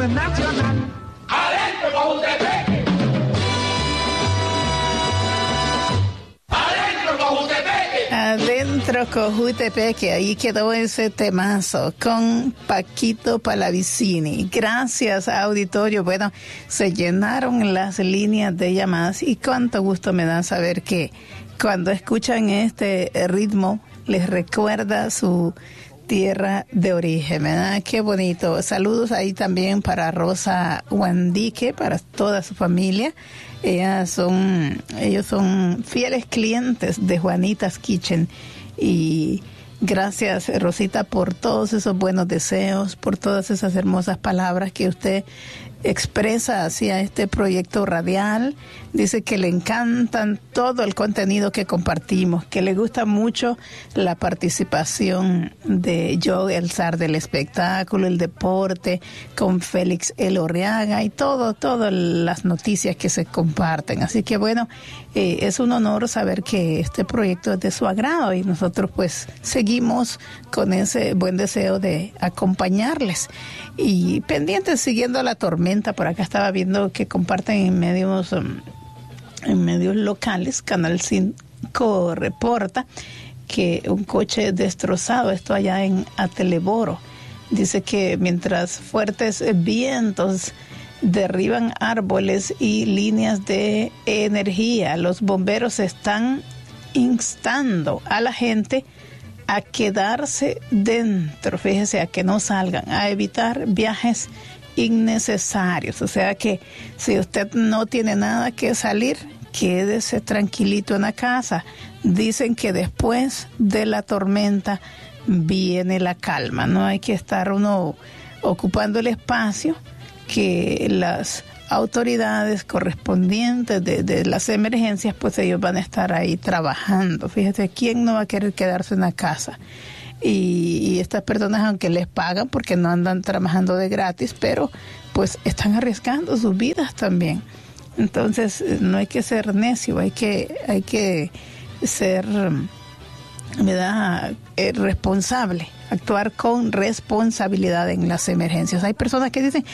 es nacional. ¡Adentro Cojutepeque! ¡Adentro Cojutepeque! Adentro Cojutepeque, ahí quedó ese temazo con Paquito Palavicini. Gracias, auditorio. Bueno, se llenaron las líneas de llamadas y cuánto gusto me da saber que cuando escuchan este ritmo les recuerda su tierra de origen, ¿verdad? Qué bonito. Saludos ahí también para Rosa Guandique, para toda su familia. Ellos son fieles clientes de Juanitas Kitchen. Y gracias, Rosita, por todos esos buenos deseos, por todas esas hermosas palabras que usted expresa hacia este proyecto radial. Dice que le encantan todo el contenido que compartimos, que le gusta mucho la participación de Joe El Zar del espectáculo, el deporte, con Félix Elorriaga y todas las noticias que se comparten. Así que bueno, es un honor saber que este proyecto es de su agrado y nosotros pues seguimos con ese buen deseo de acompañarles. Y pendientes, siguiendo la tormenta, por acá estaba viendo que comparten en medios locales. Canal 5 reporta que un coche destrozado, esto allá en Ateleboro, dice que mientras fuertes vientos derriban árboles y líneas de energía, los bomberos están instando a la gente a quedarse dentro, fíjese, a que no salgan, a evitar viajes innecesarios. O sea que si usted no tiene nada que salir, quédese tranquilito en la casa. Dicen que después de la tormenta viene la calma, no hay que estar uno ocupando el espacio que las autoridades correspondientes de las emergencias, pues ellos van a estar ahí trabajando. Fíjate, ¿quién no va a querer quedarse en la casa? Y estas personas, aunque les pagan porque no andan trabajando de gratis, pero pues están arriesgando sus vidas también. Entonces no hay que ser necio, hay que ser, ¿verdad?, responsable, actuar con responsabilidad en las emergencias. Hay personas que dicen,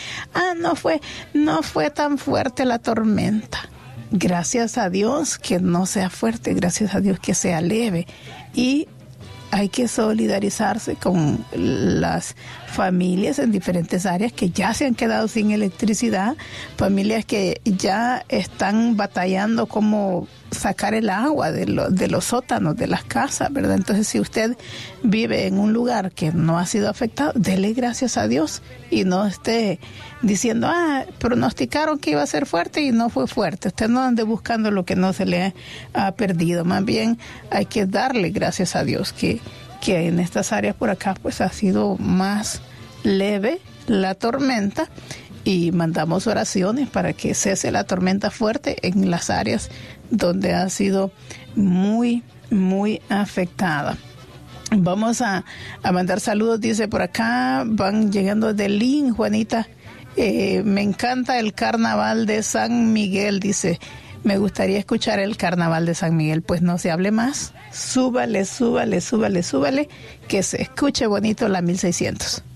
no fue tan fuerte la tormenta. Gracias a Dios que no sea fuerte, gracias a Dios que sea leve. Y hay que solidarizarse con las familias en diferentes áreas que ya se han quedado sin electricidad, familias que ya están batallando cómo sacar el agua de los sótanos de las casas, ¿verdad? Entonces, si usted vive en un lugar que no ha sido afectado, dele gracias a Dios y no esté diciendo, pronosticaron que iba a ser fuerte y no fue fuerte. Usted no ande buscando lo que no se le ha perdido. Más bien hay que darle gracias a Dios que en estas áreas por acá pues ha sido más leve la tormenta, y mandamos oraciones para que cese la tormenta fuerte en las áreas donde ha sido muy, muy afectada. Vamos a mandar saludos, dice por acá, van llegando de Lin, Juanita. Me encanta el carnaval de San Miguel, dice. Me gustaría escuchar el carnaval de San Miguel. Pues no se hable más. Súbale, que se escuche bonito la 1600.